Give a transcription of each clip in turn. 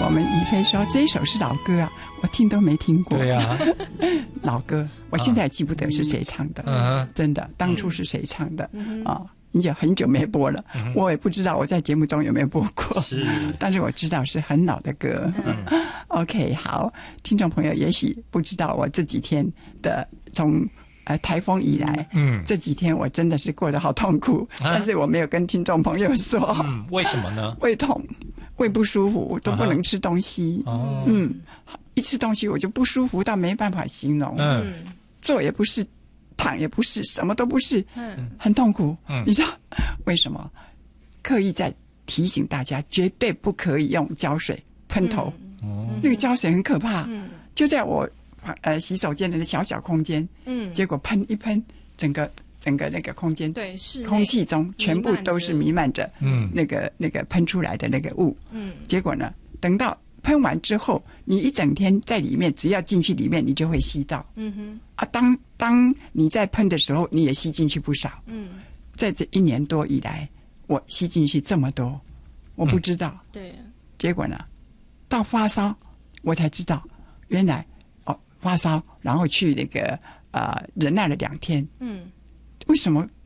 我们于飞说这一首是老歌啊，我听都没听过。 对啊， 老歌，我现在也记不得是谁唱的，真的，当初是谁唱的啊？已经很久没播了，我也不知道我在节目中有没有播过，但是我知道是很老的歌。OK， 好，听众朋友也许不知道我这几天的从台风以来，这几天我真的是过得好痛苦，但是我没有跟听众朋友说。 为什么呢？ 胃痛，胃不舒服，都不能吃东西。一吃东西我就不舒服到没办法形容。坐也不是，躺也不是，什么都不是，很痛苦。你知道为什么？刻意在提醒大家，绝对不可以用胶水喷头。那个胶水很可怕，就在我洗手间的小小空间，结果喷一喷，整个那个空间， 对，是空气中全部都是弥漫着，那个喷出来的那个雾，结果呢，等到喷完之后，你一整天在里面，只要进去里面，你就会吸到，当你在喷的时候，你也吸进去不少，在这1年多以来，我吸进去这么多，我不知道， 对， 结果呢，到发烧我才知道，原来发烧，然后去那个忍耐了2天，为什么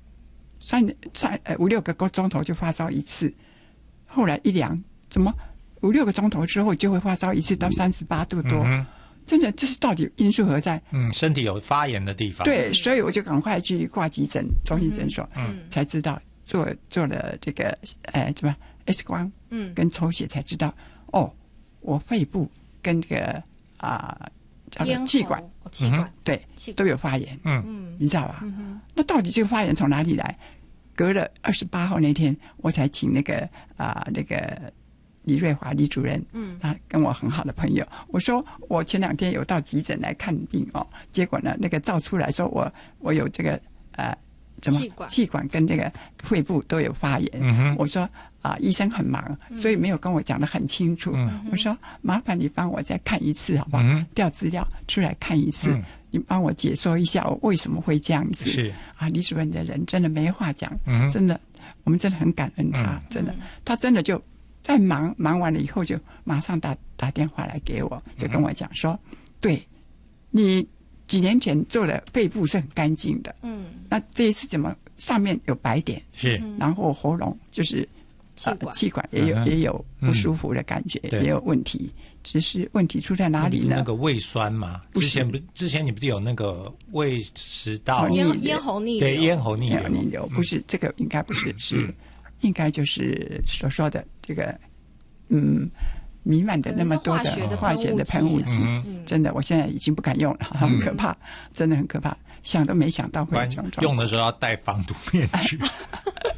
5-6个钟头就发烧一次？后来一量，怎么5-6个钟头之后就会发烧一次到38度多？真的，这是到底因素何在？ 身体有发炎的地方。 对，所以我就赶快去挂急诊，中心诊所，才知道做了这个什么 X 光，跟抽血才知道，我肺部跟这个叫做气管，对，都有发炎，你知道吧？那到底这个发炎从哪里来？隔了28号那天，我才请那个李瑞华李主任，他跟我很好的朋友，我说我前2天有到急诊来看病结果呢，那个照出来说我有这个气管跟这个肺部都有发炎，我说医生很忙，所以没有跟我讲得很清楚，我说麻烦你帮我再看一次好不好？调资料出来看一次，你帮我解说一下我为什么会这样子。是李主任的人真的没话讲，真的我们真的很感恩他，真的他真的就在忙完了以后就马上打电话来给我，就跟我讲说，对，你几年前做的肺部是很干净的，那这一次怎么上面有白点，是，然后喉咙就是气管也有不舒服的感觉，也有问题，只是问题出在哪里呢？那个胃酸嘛，之前你不是有那个胃食道咽喉逆流？ 对，咽喉逆流不是这个，应该不是，是应该就是所说的这个弥漫的那么多的化学的喷雾剂，真的，我现在已经不敢用了，很可怕，真的很可怕，想都没想到会有这种。 用的时候要戴防毒面具。